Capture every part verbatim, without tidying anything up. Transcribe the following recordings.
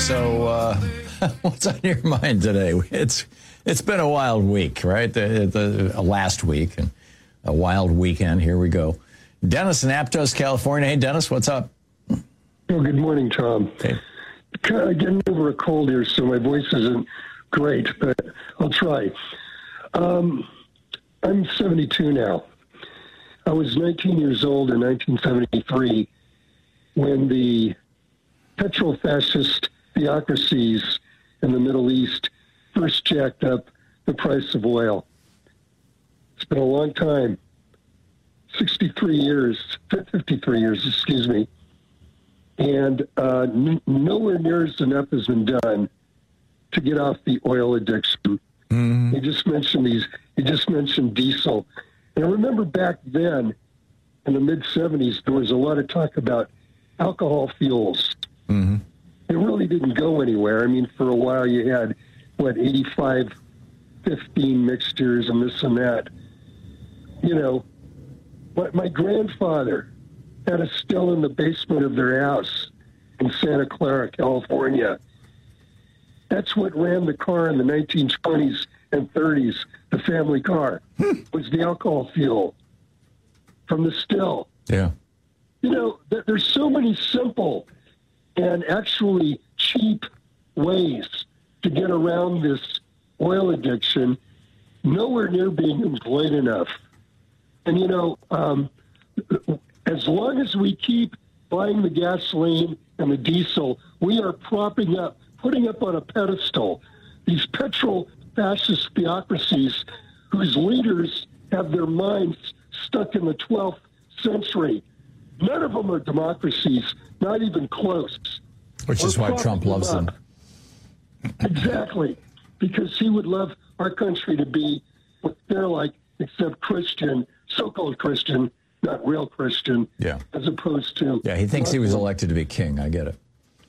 So, uh, what's on your mind today? It's it's been a wild week, right? The, the uh, last week and a wild weekend. Here we go. Dennis in Aptos, California. Hey, Dennis, what's up? Oh, good morning, Tom. Hey. Kind of getting over a cold here, so my voice isn't great, but I'll try. Um, I'm seventy-two now. I was nineteen years old in nineteen seventy-three when the petrol-fascist theocracies in the Middle East first jacked up the price of oil. It's been a long time, sixty-three years, fifty-three years, excuse me, and uh, n- nowhere near as enough has been done to get off the oil addiction. Mm-hmm. You just mentioned these. You just mentioned diesel, and I remember back then, in the mid seventies, there was a lot of talk about alcohol fuels. Mm-hmm. It really didn't go anywhere. I mean, for a while you had, what, eighty-five fifteen mixtures and this and that. You know, my, my grandfather had a still in the basement of their house in Santa Clara, California. That's what ran the car in the nineteen twenties and thirties, the family car, was the alcohol fuel from the still. Yeah. You know, there's so many simple and actually cheap ways to get around this oil addiction, nowhere near being employed enough. And, you know, um, as long as we keep buying the gasoline and the diesel, we are propping up, putting up on a pedestal these petrol fascist theocracies whose leaders have their minds stuck in the twelfth century. None of them are democracies, not even close. Which is why Trump loves them. Exactly, because he would love our country to be what they're like, except Christian, so-called Christian, not real Christian, yeah. as opposed to... Yeah, he thinks he was elected to be king. I get it.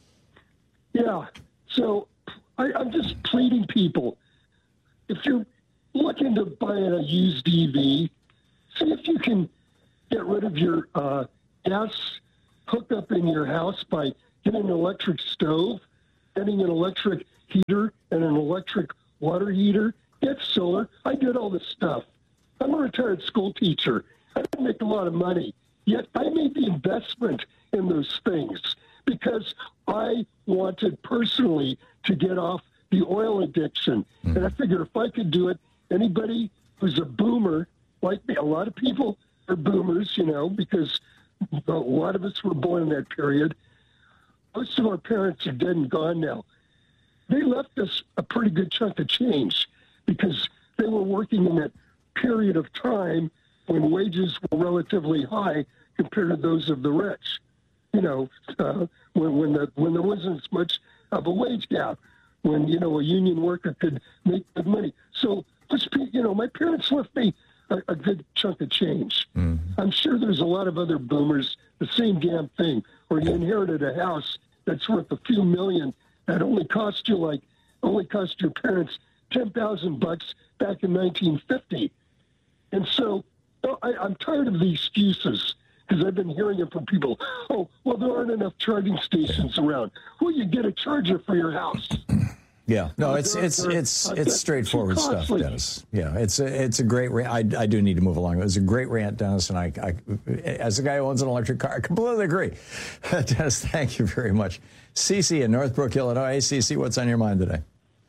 Yeah, so I, I'm just pleading people, if you're looking to buy a used E V, see if you can get rid of your uh, gas hookup in your house by getting an electric stove, getting an electric heater and an electric water heater. Get solar. I did all this stuff. I'm a retired school teacher. I didn't make a lot of money, yet I made the investment in those things because I wanted personally to get off the oil addiction. Mm. And I figured if I could do it, anybody who's a boomer, like me, a lot of people are boomers, you know, because a lot of us were born in that period. Most of our parents are dead and gone now. They left us a pretty good chunk of change because they were working in that period of time when wages were relatively high compared to those of the rich. You know, uh, when when, the, when there wasn't as much of a wage gap, when, you know, a union worker could make good money. So, you know, my parents left me a, a good chunk of change. Mm-hmm. I'm sure there's a lot of other boomers, the same damn thing, where you inherited a house that's worth a few million that only cost you like, only cost your parents ten thousand bucks back in nineteen fifty. And so I, I'm tired of the excuses because I've been hearing it from people. Oh, well, there aren't enough charging stations around. Well, you get a charger for your house. Yeah, no, it's it's it's it's straightforward stuff, Dennis. Yeah, it's a, it's a great rant. I, I do need to move along. It was a great rant, Dennis, and I, I as a guy who owns an electric car, I completely agree. Dennis, thank you very much. Cece in Northbrook, Illinois. Hey, Cece, what's on your mind today?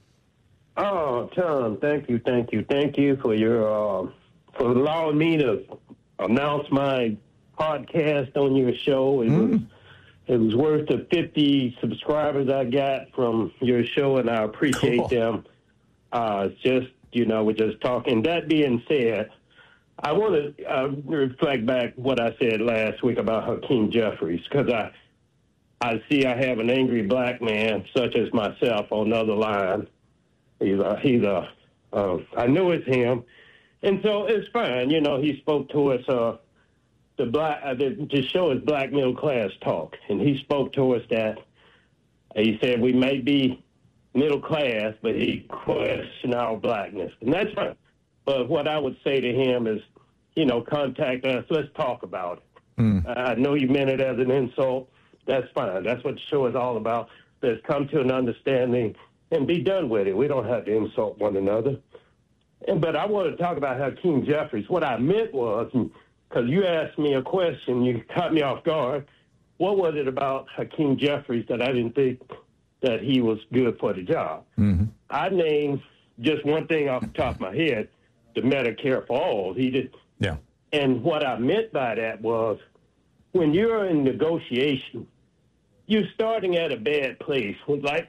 Oh, Tom, thank you, thank you, thank you for your uh, for allowing me to announce my podcast on your show. It mm. was. It was worth the fifty subscribers I got from your show, and I appreciate cool. them. Uh, just, you know, we're just talking. That being said, I want to uh, reflect back what I said last week about Hakeem Jeffries, because I, I see I have an angry black man such as myself on the other line. He's a, he's a, uh, I know it's him. And so it's fine. You know, he spoke to us, uh, The black, uh, the, the show is Black Middle Class Talk, and he spoke to us that he said we may be middle class, but he questioned our blackness, and that's fine. But what I would say to him is, you know, contact us. Let's talk about it. Mm. I know you meant it as an insult. That's fine. That's what the show is all about. let's come to an understanding and be done with it. We don't have to insult one another. And but I want to talk about Hakeem Jeffries. What I meant was, because you asked me a question, you caught me off guard. What was it about Hakeem Jeffries that I didn't think that he was good for the job? Mm-hmm. I named just one thing off the top of my head, the Medicare for all. He did. Yeah. And what I meant by that was, when you're in negotiation, you're starting at a bad place. Like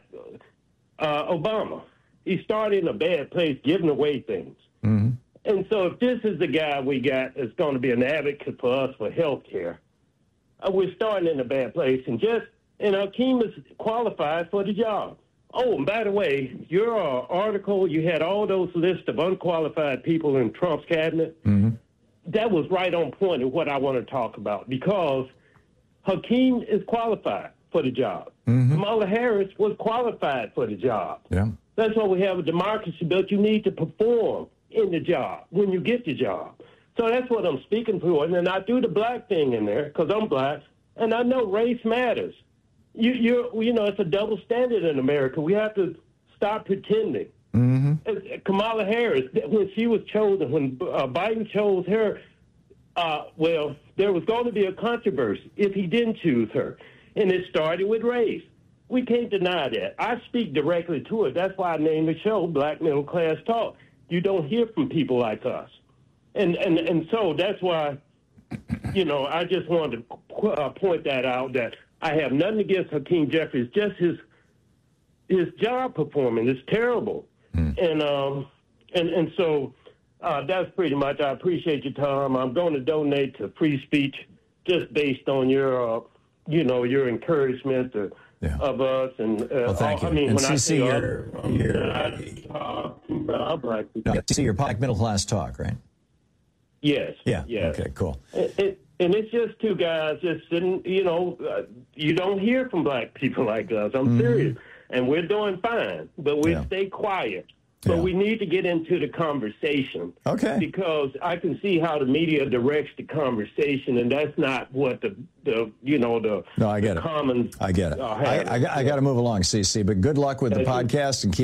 uh, Obama, he started in a bad place, giving away things. Mm-hmm. And so if this is the guy we got that's going to be an advocate for us for health care, uh, we're starting in a bad place. And just, and Hakeem is qualified for the job. Oh, and by the way, your uh, article, you had all those lists of unqualified people in Trump's cabinet. Mm-hmm. That was right on point of what I want to talk about, because Hakeem is qualified for the job. Mm-hmm. Kamala Harris was qualified for the job. Yeah. That's why we have a democracy, but you need to perform in the job when you get the job. So that's what I'm speaking for. And then I threw the black thing in there because I'm black, and I know race matters. You, you, you know, it's a double standard in America. We have to stop pretending. Mm-hmm. Kamala Harris, when she was chosen, when uh, Biden chose her, uh, well, there was going to be a controversy if he didn't choose her. And it started with race. We can't deny that. I speak directly to it. That's why I named the show Black Middle Class Talk. You don't hear from people like us. And and, and so that's why, you know, I just wanted to uh, point that out, that I have nothing against Hakeem Jeffries, just his his job performance is terrible. Hmm. And um and and so uh, that's pretty much. I appreciate you, Tom. I'm going to donate to free speech just based on your uh, you know your encouragement to, yeah. of us. And uh, well, thank you. I mean, and when C C, I say you're, other, you're, uh, uh, black no, C C, you're Black Middle Class Talk, right? Yes. Yeah. Yes. Okay. Cool. It, it, and it's just two guys just sitting. You know, uh, you don't hear from black people like us. I'm mm-hmm. serious. And we're doing fine, but we yeah. stay quiet. But yeah. we need to get into the conversation. Okay. Because I can see how the media directs the conversation, and that's not what the, the you know, the, no, I get the it. common. I get it. Uh, I, I, I got to move along, C C, but good luck with the podcast and keep